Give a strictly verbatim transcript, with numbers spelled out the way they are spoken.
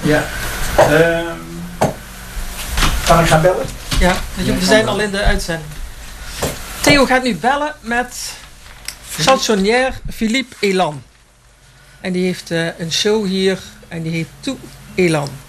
Ja. Uh, kan ik gaan bellen? Ja, we zijn al in de uitzending. Theo gaat nu bellen met chansonnière Philippe Elan. En die heeft uh, een show hier en die heet Tout Elan.